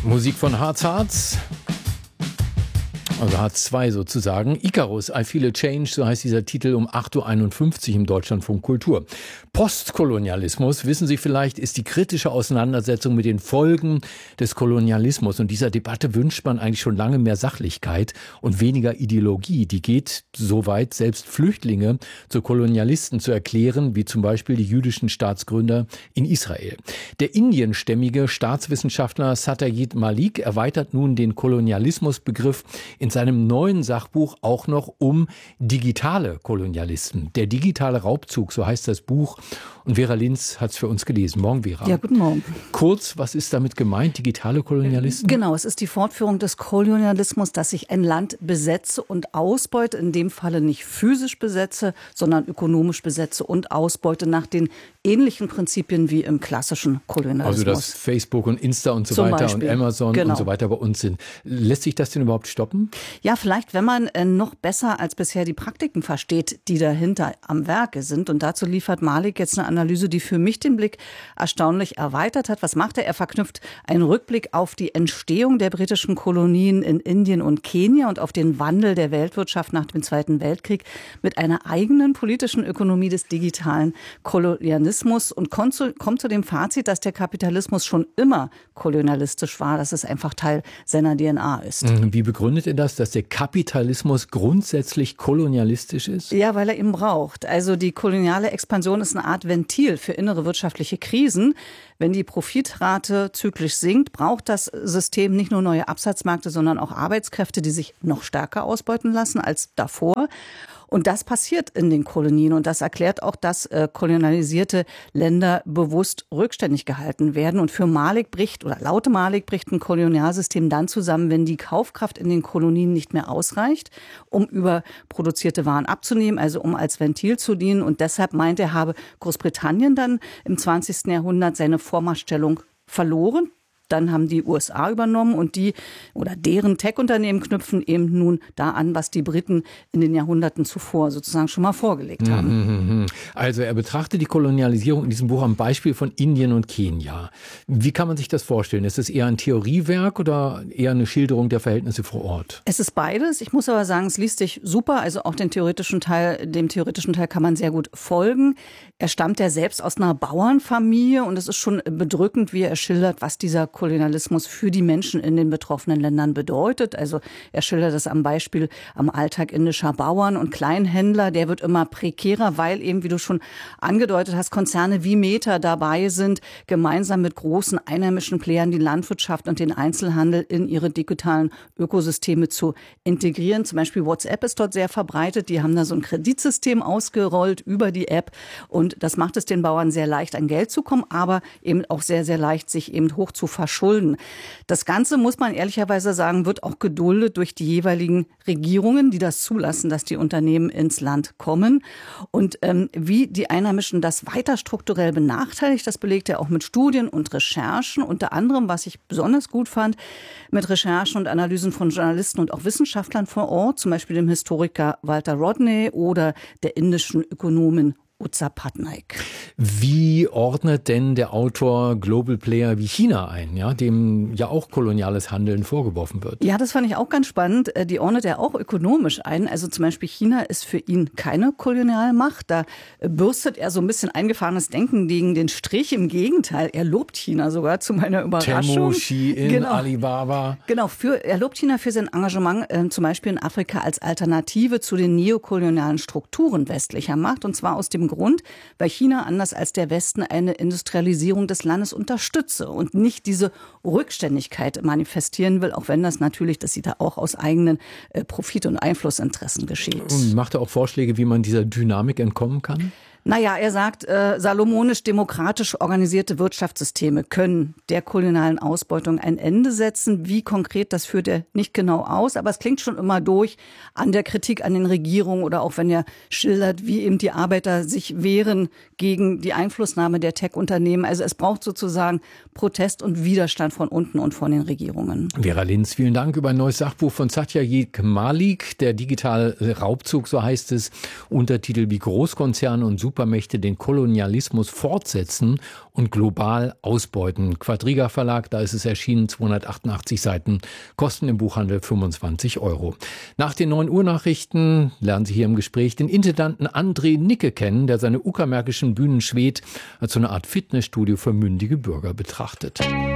Musik von Harz Harz. Also Harz 2 sozusagen. Icarus, I Feel a Change, so heißt dieser Titel um 8.51 Uhr im Deutschlandfunk Kultur. Postkolonialismus, wissen Sie vielleicht, ist die kritische Auseinandersetzung mit den Folgen des Kolonialismus. Und dieser Debatte wünscht man eigentlich schon lange mehr Sachlichkeit und weniger Ideologie. Die geht so weit, selbst Flüchtlinge zu Kolonialisten zu erklären, wie zum Beispiel die jüdischen Staatsgründer in Israel. Der indienstämmige Staatswissenschaftler Satyajit Malik erweitert nun den Kolonialismusbegriff in seinem neuen Sachbuch auch noch um digitale Kolonialisten. Der digitale Raubzug, so heißt das Buch. Und Vera Linz hat es für uns gelesen. Morgen, Vera. Ja, guten Morgen. Kurz, was ist damit gemeint, digitale Kolonialisten? Genau, es ist die Fortführung des Kolonialismus, dass ich ein Land besetze und ausbeute, in dem Falle nicht physisch besetze, sondern ökonomisch besetze und ausbeute nach den ähnlichen Prinzipien wie im klassischen Kolonialismus. Also dass Facebook und Insta und so Zum weiter Beispiel. und Amazon Genau. und so weiter bei uns sind. Lässt sich das denn überhaupt stoppen? Ja, vielleicht, wenn man noch besser als bisher die Praktiken versteht, die dahinter am Werke sind. Und dazu liefert Malik jetzt eine Analyse, die für mich den Blick erstaunlich erweitert hat. Was macht er? Er verknüpft einen Rückblick auf die Entstehung der britischen Kolonien in Indien und Kenia und auf den Wandel der Weltwirtschaft nach dem Zweiten Weltkrieg mit einer eigenen politischen Ökonomie des digitalen Kolonialismus und kommt zu dem Fazit, dass der Kapitalismus schon immer kolonialistisch war, dass es einfach Teil seiner DNA ist. Wie begründet er das, dass der Kapitalismus grundsätzlich kolonialistisch ist? Ja, weil er ihn braucht. Also die koloniale Expansion ist eine Art Ventil für innere wirtschaftliche Krisen. Wenn die Profitrate zyklisch sinkt, braucht das System nicht nur neue Absatzmärkte, sondern auch Arbeitskräfte, die sich noch stärker ausbeuten lassen als davor. Und das passiert in den Kolonien. Und das erklärt auch, dass kolonialisierte Länder bewusst rückständig gehalten werden. Und für Malik laut Malik bricht ein Kolonialsystem dann zusammen, wenn die Kaufkraft in den Kolonien nicht mehr ausreicht, um überproduzierte Waren abzunehmen, also um als Ventil zu dienen. Und deshalb meint er, habe Großbritannien dann im 20. Jahrhundert seine Vormachtstellung verloren. Dann haben die USA übernommen und deren Tech-Unternehmen knüpfen eben nun da an, was die Briten in den Jahrhunderten zuvor sozusagen schon mal vorgelegt haben. Also er betrachtet die Kolonialisierung in diesem Buch am Beispiel von Indien und Kenia. Wie kann man sich das vorstellen? Ist es eher ein Theoriewerk oder eher eine Schilderung der Verhältnisse vor Ort? Es ist beides. Ich muss aber sagen, es liest sich super. Also auch dem theoretischen Teil kann man sehr gut folgen. Er stammt ja selbst aus einer Bauernfamilie und es ist schon bedrückend, wie er schildert, was dieser Kolonialismus für die Menschen in den betroffenen Ländern bedeutet. Also er schildert das am Beispiel am Alltag indischer Bauern und Kleinhändler. Der wird immer prekärer, weil eben, wie du schon angedeutet hast, Konzerne wie Meta dabei sind, gemeinsam mit großen einheimischen Playern die Landwirtschaft und den Einzelhandel in ihre digitalen Ökosysteme zu integrieren. Zum Beispiel WhatsApp ist dort sehr verbreitet. Die haben da so ein Kreditsystem ausgerollt über die App und das macht es den Bauern sehr leicht, an Geld zu kommen, aber eben auch sehr, sehr leicht, sich eben hoch zu verschulden. Das Ganze, muss man ehrlicherweise sagen, wird auch geduldet durch die jeweiligen Regierungen, die das zulassen, dass die Unternehmen ins Land kommen. Und wie die Einheimischen das weiter strukturell benachteiligt, das belegt er auch mit Studien und Recherchen. Unter anderem, was ich besonders gut fand, mit Recherchen und Analysen von Journalisten und auch Wissenschaftlern vor Ort, zum Beispiel dem Historiker Walter Rodney oder der indischen Ökonomin Utsa Patnaik. Wie ordnet denn der Autor Global Player wie China ein, ja, dem ja auch koloniales Handeln vorgeworfen wird? Ja, das fand ich auch ganz spannend. Die ordnet er auch ökonomisch ein. Also zum Beispiel China ist für ihn keine Kolonialmacht. Da bürstet er so ein bisschen eingefahrenes Denken gegen den Strich. Im Gegenteil, er lobt China sogar zu meiner Überraschung. Temu, Shein, Alibaba. Genau, er lobt China für sein Engagement zum Beispiel in Afrika als Alternative zu den neokolonialen Strukturen westlicher Macht. Und zwar aus dem Grund, weil China anders als der Westen eine Industrialisierung des Landes unterstütze und nicht diese Rückständigkeit manifestieren will, auch wenn das natürlich, das sieht er auch aus eigenen Profit- und Einflussinteressen geschieht. Und macht er auch Vorschläge, wie man dieser Dynamik entkommen kann? Naja, er sagt, salomonisch-demokratisch organisierte Wirtschaftssysteme können der kolonialen Ausbeutung ein Ende setzen. Wie konkret, das führt er nicht genau aus, aber es klingt schon immer durch an der Kritik an den Regierungen oder auch wenn er schildert, wie eben die Arbeiter sich wehren gegen die Einflussnahme der Tech-Unternehmen. Also es braucht sozusagen Protest und Widerstand von unten und von den Regierungen. Vera Linz, vielen Dank über ein neues Sachbuch von Satyajit Malik, der digitale Raubzug, so heißt es, Untertitel wie Großkonzerne und Supermächte den Kolonialismus fortsetzen und global ausbeuten. Quadriga Verlag, da ist es erschienen, 288 Seiten, kosten im Buchhandel 25 €. Nach den 9 Uhr Nachrichten lernen Sie hier im Gespräch den Intendanten André Nicke kennen, der seine uckermärkischen Bühnen Schwedt als so eine Art Fitnessstudio für mündige Bürger betrachtet.